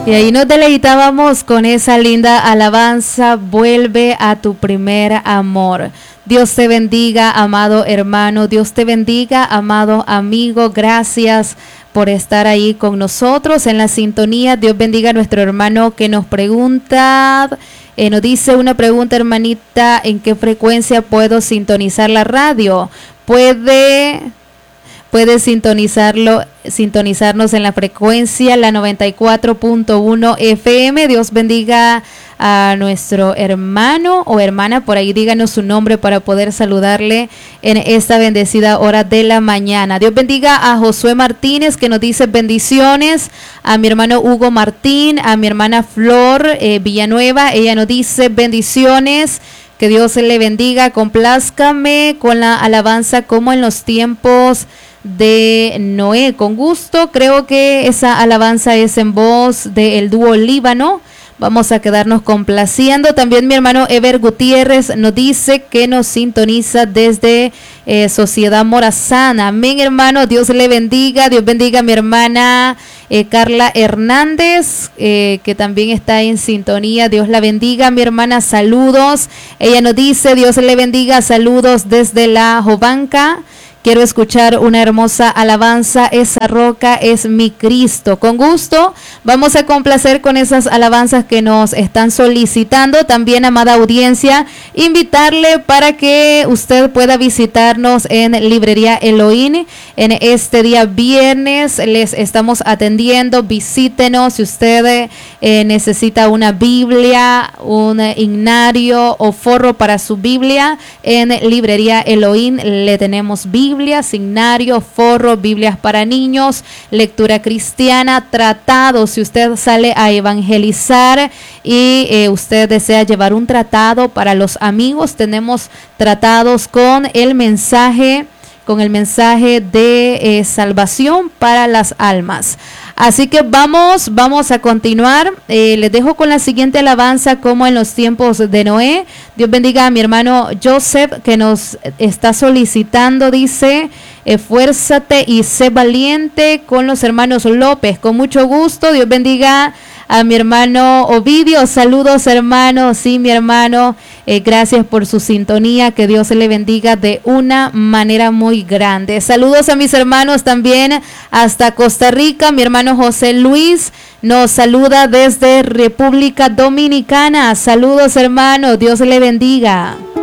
Y ahí nos deleitábamos con esa linda alabanza, vuelve a tu primer amor. Dios te bendiga, amado hermano, Dios te bendiga, amado amigo, gracias por estar ahí con nosotros en la sintonía. Dios bendiga a nuestro hermano que nos pregunta, nos dice una pregunta, hermanita, ¿en qué frecuencia puedo sintonizar la radio? Puede sintonizarnos en la frecuencia, la 94.1 FM. Dios bendiga a nuestro hermano o hermana, por ahí díganos su nombre para poder saludarle en esta bendecida hora de la mañana. Dios bendiga a Josué Martínez, que nos dice bendiciones, a mi hermano Hugo Martín, a mi hermana Flor Villanueva, ella nos dice bendiciones. Que Dios le bendiga, complázcame con la alabanza como en los tiempos de Noé. Con gusto, creo que esa alabanza es en voz del dúo Líbano. Vamos a quedarnos complaciendo. También mi hermano Ever Gutiérrez nos dice que nos sintoniza desde Sociedad Morazana. Amén, hermano. Dios le bendiga. Dios bendiga a mi hermana Carla Hernández, que también está en sintonía. Dios la bendiga. Mi hermana, saludos. Ella nos dice, Dios le bendiga. Saludos desde la Jovanca. Quiero escuchar una hermosa alabanza, esa roca es mi Cristo. Con gusto, vamos a complacer con esas alabanzas que nos están solicitando. También, amada audiencia, invitarle para que usted pueda visitarnos en Librería Elohim. En este día viernes les estamos atendiendo, visítenos. Si usted necesita una Biblia, un himnario o forro para su Biblia, en Librería Elohim le tenemos Biblia, signario, forro, Biblias para niños, lectura cristiana, tratados. Si usted sale a evangelizar y usted desea llevar un tratado para los amigos, tenemos tratados con el mensaje de salvación para las almas. Así que vamos a continuar. Les dejo con la siguiente alabanza, como en los tiempos de Noé. Dios bendiga a mi hermano Joseph, que nos está solicitando, dice, esfuérzate y sé valiente, con los hermanos López. Con mucho gusto. Dios bendiga a mi hermano Ovidio. Saludos, hermano. Sí, mi hermano, gracias por su sintonía, que Dios le bendiga de una manera muy grande. Saludos a mis hermanos también hasta Costa Rica. Mi hermano José Luis nos saluda desde República Dominicana. Saludos, hermano, Dios le bendiga.